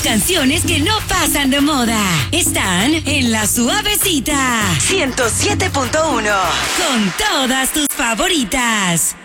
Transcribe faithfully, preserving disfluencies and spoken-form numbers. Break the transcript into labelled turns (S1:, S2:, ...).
S1: canciones que no pasan de moda están en La Suavecita. ciento siete punto uno. Con todas tus favoritas.